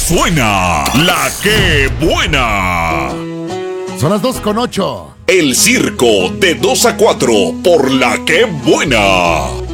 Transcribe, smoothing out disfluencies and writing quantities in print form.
suena la que buena. Son las 2:08. El circo de 2 a 4 por la que buena.